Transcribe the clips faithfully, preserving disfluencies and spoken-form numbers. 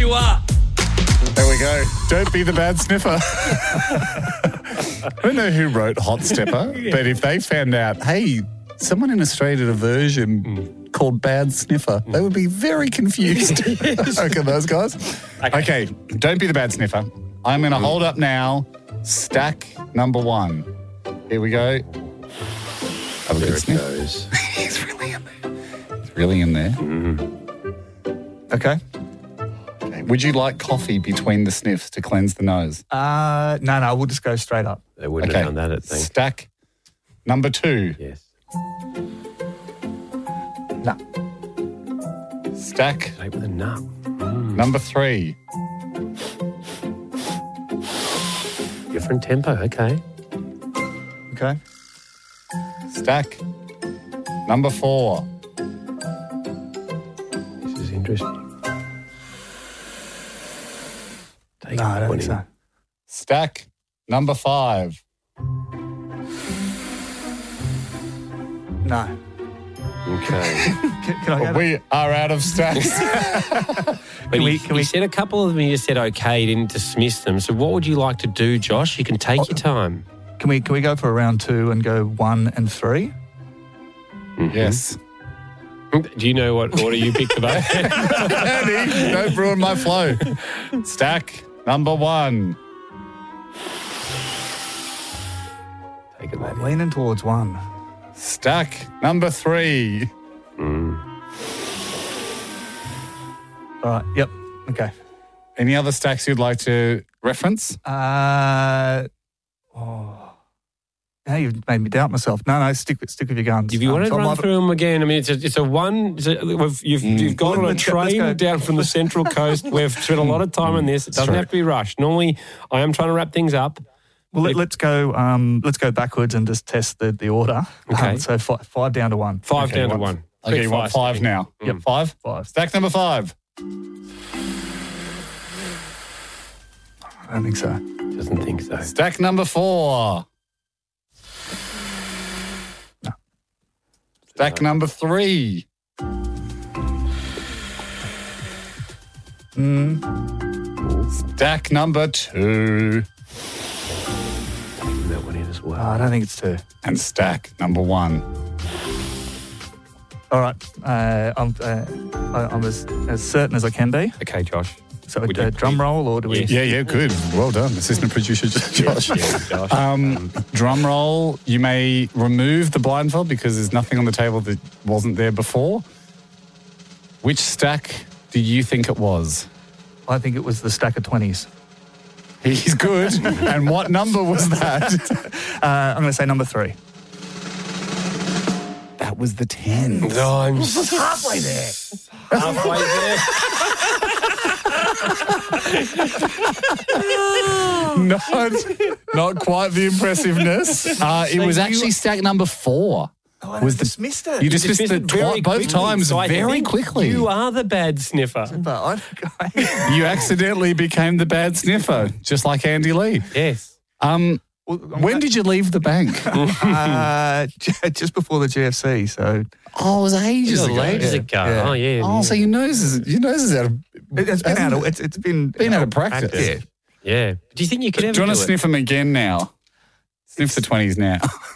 you are. There we go. Don't be the bad sniffer. I don't know who wrote Hot Stepper, yeah. but if they found out, hey, someone in Australia did a version mm. called Bad Sniffer, mm. they would be very confused. Yes. Okay, those guys. Okay. okay, don't be the bad sniffer. I'm going to mm. hold up now stack number one. Here we go. Have a there good it sniff. Goes. He's really in there. He's really in there. Mm. Okay. okay. Would you like coffee between the sniffs to cleanse the nose? Uh, no, no, we'll just go straight up. They wouldn't okay. have done that at thing. Stack number two. Yes. No. Stack. Straight with a nut. Mm. Number three. Different tempo, okay. Okay. Stack number four. This is interesting. Take no, I don't think so. Stack number five. No. Okay. can, can I we are out of stacks. But can we, you, can you we... said a couple of them, you said okay, you didn't dismiss them. So what would you like to do, Josh? You can take oh, your time. Can we can we go for a round two and go one and three? Mm-hmm. Yes. Do you know what order you picked about? Andy, don't ruin my flow. Stack number one. Take it, mate. I'm leaning towards one. Stack number three. Mm. All right. Yep. Okay. Any other stacks you'd like to reference? Uh. Oh. Now you've made me doubt myself. No, no, stick with stick with your guns. If you um, want to so run might... through them again, I mean, it's a, it's a one. It's a, we've, you've mm. you've gone well, on a train go, down from the Central Coast. We've spent a lot of time on this. It doesn't have to be rushed. Normally, I am trying to wrap things up. Well, let, let's go. Um, let's go backwards and just test the, the order. Okay. Um, so five, five down to one. Five okay, down one. to one. Okay, Quick you want five five now. Mm. Yep, five. Five. Stack number five. I don't think so. Doesn't think so. Stack number four. No. Stack number three. Mm. Stack number two. Taking that one in as well. Oh, I don't think it's two. And stack number one. All right. Uh, I'm uh, I, I'm as, as certain as I can be. Okay, Josh. So Would a you drum please- roll or do we? Yes. Yeah, yeah, good. Well done, assistant producer Josh. Yes, Josh. Um, drum roll. You may remove the blindfold because there's nothing on the table that wasn't there before. Which stack do you think it was? I think it was the stack of twenties. He's good. And what number was that? Uh, I'm going to say number three. That was the ten. No, I'm Halfway there. halfway there. not, not quite the impressiveness. Uh, it was actually stack number four. Oh, I was the, dismissed it. You dismissed, dismissed it it very twi- both quickly, times so I very think quickly. You are the bad sniffer. But I, You accidentally became the bad sniffer, just like Andy Lee. Yes. Um, well, when did you leave the bank? uh, j- just before the G F C. So Oh, it was ages ago. Ages Yeah. ago. Yeah. Oh, yeah. Oh, so your nose is your nose is out of it, it's been out of it's, it's been been out of practice. Yeah. Yeah. Do you think you could ever Do you want do to it? sniff them again now? Sniff the twenties now.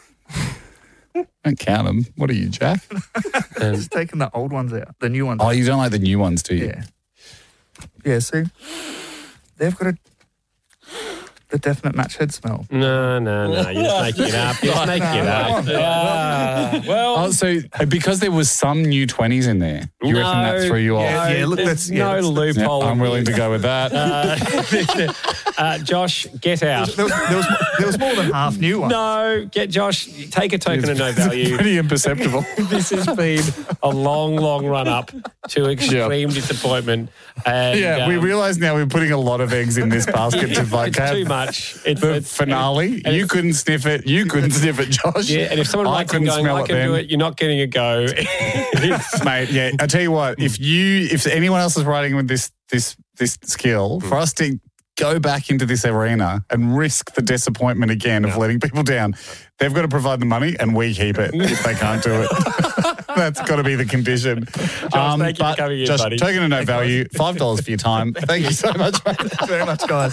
Don't count them. What are you, Jack? Um, Just taking the old ones out, the new ones. Oh, you don't like the new ones, do you? Yeah. Yeah. See, they've got a the definite match head smell. No, no, no. You're just making it up. You're just making it up. Ah, well, Oh, so uh, because there was some new twenties in there, you no, reckon that threw you off? Yeah, yeah, look, there's that's- yeah, no that's- Yeah, loophole. I'm willing to go with that. Uh, uh, Josh, get out. There was, there, was, there was more than half new ones. No, get Josh. Take a token of no value. Pretty imperceptible. This has been a long, long run up to extreme disappointment. And, Yeah, we um, realise now we're putting a lot of eggs in this basket to like it's have too much. It's, the it's- finale. and You it's- couldn't sniff it. You couldn't sniff it, Josh. Yeah, and if someone I writes in couldn't going, smell I it can then. do it, you're not getting a go. Mate, yeah. I tell you what, if you, if anyone else is writing with this, this, this skill, for us to go back into this arena and risk the disappointment again of No. letting people down. They've got to provide the money and we keep it if they can't do it. That's got to be the condition. Josh, thank you for but coming in, Josh, buddy. token of no value, five dollars for your time. Thank you so much, mate. Thank you very much, guys.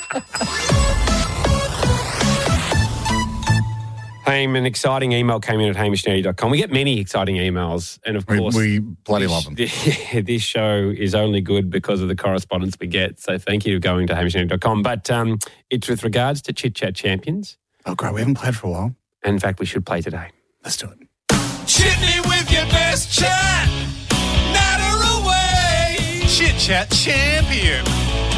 Haim, an exciting email came in at hamish nerdy dot com. We get many exciting emails, and of We, course, we bloody love them. this show is only good because of the correspondence we get. So thank you for going to hamish nerdy dot com. But um, it's with regards to Chit Chat Champions. Oh, great. We haven't played for a while. And in fact, we should play today. Let's do it. Chit me with your best chat. Natter away. Chit Chat Champion.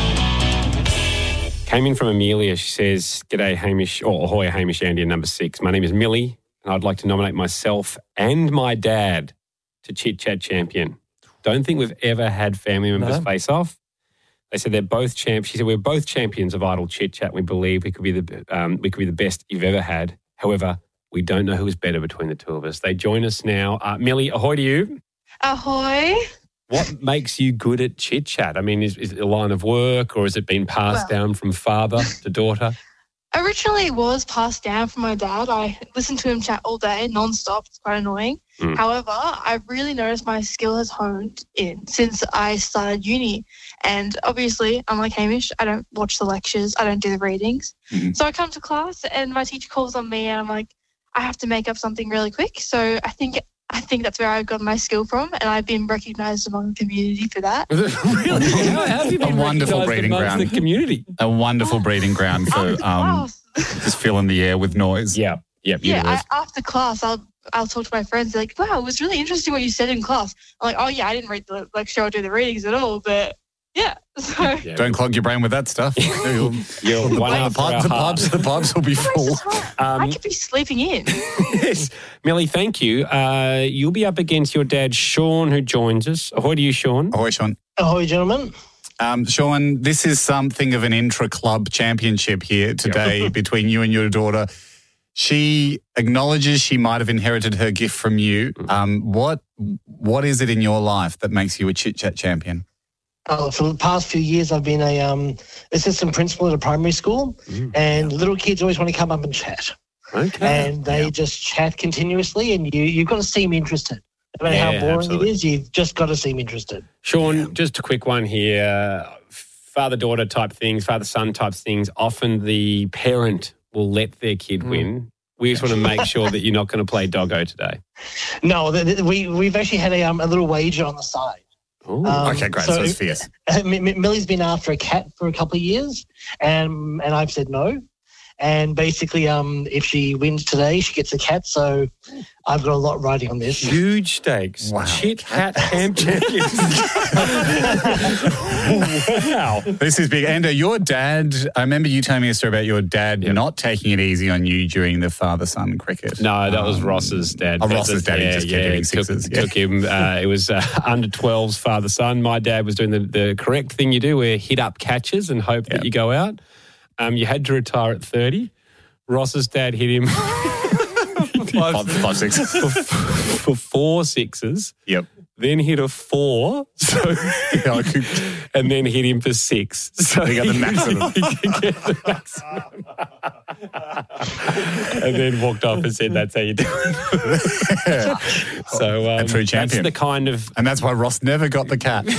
Came in from Amelia. She says, G'day, Hamish, or ahoy, Hamish, Andy, and number six. My name is Millie, and I'd like to nominate myself and my dad to Chit Chat Champion. Don't think we've ever had family members No. face off. They said they're both champs. She said, we're both champions of Idle Chit Chat. We believe we could be the um, we could be the best you've ever had. However, we don't know who is better between the two of us. They join us now. Uh, Millie, ahoy to you. Ahoy. What makes you good at chit chat? I mean, is, is it a line of work or has it been passed Well- down from father to daughter? Originally it was passed down from my dad. I listened to him chat all day, non-stop. It's quite annoying. Mm. However, I've really noticed my skill has honed in since I started uni. And obviously, unlike Hamish, I don't watch the lectures. I don't do the readings. Mhm. So I come to class and my teacher calls on me and I'm like, I have to make up something really quick. So I think I think that's where I got my skill from, and I've been recognised among the community for that. Really? How have you A been wonderful recognised breeding amongst ground. the community? A wonderful breeding ground for After um, class, just filling the air with noise. Yeah, yep, yeah, universe. I, after class, I'll I'll talk to my friends. They're like, "Wow, it was really interesting what you said in class." I'm like, "Oh yeah, I didn't read the lecture or do the readings at all, but yeah." So Yeah. Don't clog your brain with that stuff. You'll- You're the, one the, after our pipes, the, heart. pipes, the pipes will be full. Waste of time. I Um, could be sleeping in. Yes. Millie, thank you. Uh, you'll be up against your dad, Sean, who joins us. Ahoy to you, Sean. Ahoy, Sean. Ahoy, gentlemen. Um, Sean, this is something of an intra-club championship here today between you and your daughter. She acknowledges she might have inherited her gift from you. Um, what What is it in your life that makes you a chit-chat champion? Uh, for the past few years, I've been a um, assistant principal at a primary school, Mm. and little kids always want to come up and chat, Okay. and they just chat continuously, and you, you've got to seem interested. No matter Yeah, how boring absolutely. it is, you've just got to seem interested. Sean, just a quick one here. Father-daughter type things, father-son type things. Often the parent will let their kid Mm. win. We just want to make sure that you're not going to play doggo today. No, th- th- we, we've actually had a, um, a little wager on the side. Ooh. Um, Okay, great. So, it's fierce. M- M- Millie's been after a cat for a couple of years, and and I've said no. And basically, um, if she wins today, she gets a cat. So I've got a lot riding on this. Huge stakes. Wow. Chit Cat Ham Champions. Wow. This is big. Ando, your dad, I remember you telling me a story about your dad Yep. not taking it easy on you during the father-son cricket. No, that was Um, Ross's dad. Oh, Ross's dad, he Yeah, just kept yeah, hitting took, sixes, yeah. took him. Uh, it was uh, under twelves father-son. My dad was doing the, the correct thing you do, where hit up catches and hope Yeah. that you go out. Um, you had to retire at thirty. Ross's dad hit him Five, five, six. for, for four sixes, Yep. then hit a four, so Yeah, I could- and then hit him for six. So You got the maximum. he could get the maximum. And then walked off and said, "That's how you do it." So um, A true champion. That's the kind of And that's why Ross never got the cat.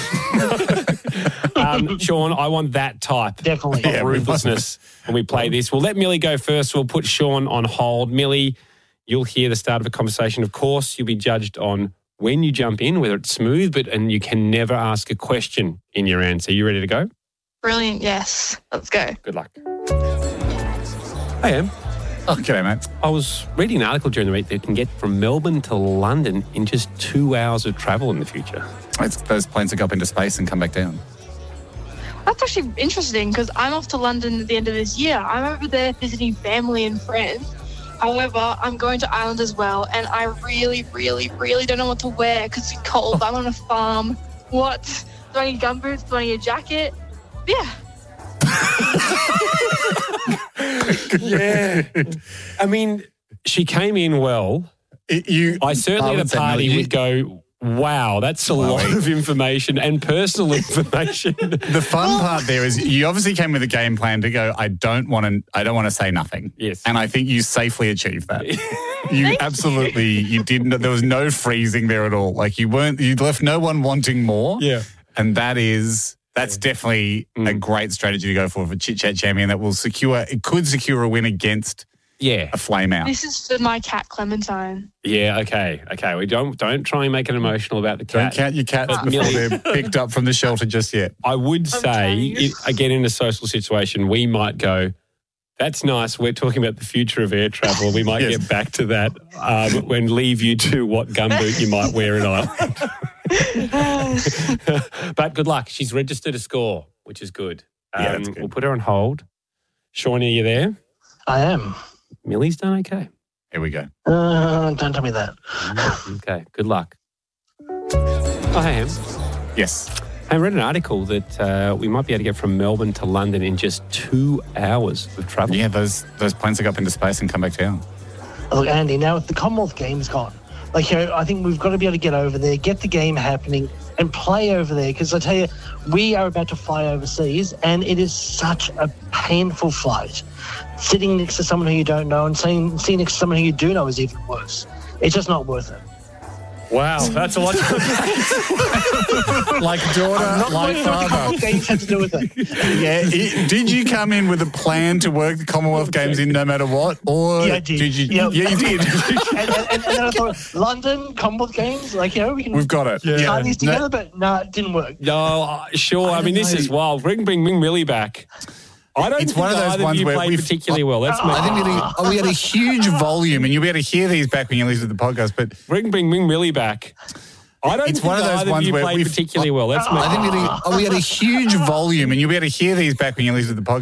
um, Sean. I want that type Definitely. of Yeah, we ruthlessness when we play this. We'll let Millie go first. We'll put Sean on hold. Millie, you'll hear the start of a conversation. Of course, you'll be judged on when you jump in, whether it's smooth, but and you can never ask a question in your answer. You ready to go? Brilliant. Yes. Let's go. Good luck. I am. Oh, g'day, mate. I was reading an article during the week that can get from Melbourne to London in just two hours of travel in the future. It's those planes that go up into space and come back down. That's actually interesting because I'm off to London at the end of this year. I'm over there visiting family and friends. However, I'm going to Ireland as well, and I really, really, really don't know what to wear because it's cold. I'm on a farm. What? Do I need gumboots? Do I need a jacket? Yeah. Yeah. I mean, she came in well. It- you, I certainly would at a say, no, party you- would go, Wow, that's a lot of information and personal information. The fun part there is you obviously came with a game plan to go, I don't want to I don't want to say nothing. Yes. And I think you safely achieved that. You absolutely you didn't there was no freezing there at all. Like you weren't you left no one wanting more. Yeah. And that is that's yeah. definitely mm. a great strategy to go for for Chit Chat Champion that will secure it could secure a win against Yeah, a flame out. This is for my cat Clementine. Yeah, okay, okay. We don't don't try and make it emotional about the cat. Don't count your cats But before Millie- they're picked up from the shelter just yet. I would say, trying. it, again, in a social situation, we might go, that's nice. We're talking about the future of air travel. We might Yes. get back to that um, when leave you to what gumboot you might wear in Ireland. But good luck. She's registered a score, which is good. Um, Yeah, that's good. We'll put her on hold. Sean, are you there? I am. Millie's done okay. Here we go. Uh, don't tell me that. Okay, good luck. Oh, hey, Em. Yes. I read an article that uh, we might be able to get from Melbourne to London in just two hours of travel. Yeah, those those planes will go up into space and come back down. Look, Andy, now with the Commonwealth Games gone, like, you know, I think we've got to be able to get over there, get the game happening and play over there. Because I tell you, we are about to fly overseas and it is such a painful flight. Sitting next to someone who you don't know and sitting, sitting next to someone who you do know is even worse. It's just not worth it. Wow, that's a lot. Like daughter, Not like quite sure what the father. Commonwealth Games had to do with it. Yeah. it- did you come in with a plan to work the Commonwealth Games in no matter what? Or Yeah, I did. you? Yeah. Yeah, you did. and, and, and then I thought, London, Commonwealth Games, like, you know, we can We've got it. tie these No- together, but no, it didn't work. No, uh, sure. I, mean, this know. is wild. Bring, bring, bring Millie back. I don't It's think one of those either ones you where played we've- particularly well. Let's I think make, we had, a, we had a huge volume, and you'll be able to hear these back when you listen to the podcast. But bring, bring, bring Millie back. I don't It's think one of those either ones you where played we've- particularly well. Let's make, I think we had, a, we had a huge volume, and you'll be able to hear these back when you listen to the podcast.